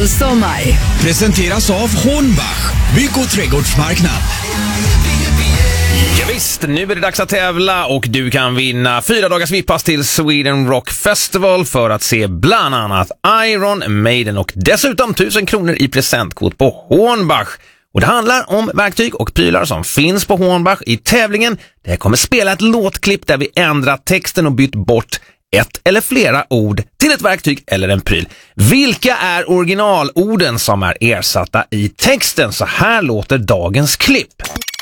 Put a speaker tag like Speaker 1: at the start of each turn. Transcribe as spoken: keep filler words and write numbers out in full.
Speaker 1: Festivalsommar.
Speaker 2: Presenteras av Hornbach, bygg- och trädgårdsmarknad.
Speaker 3: Ja, visst, nu är det dags att tävla och du kan vinna fyra dagars vippass till Sweden Rock Festival för att se bland annat Iron Maiden och dessutom tusen kronor i presentkort på Hornbach. Och det handlar om verktyg och prylar som finns på Hornbach i tävlingen. Det kommer spela ett låtklipp där vi ändrat texten och bytt bort ett eller flera ord till ett verktyg eller en pryl. Vilka är originalorden som är ersatta i texten? Så här låter dagens klipp.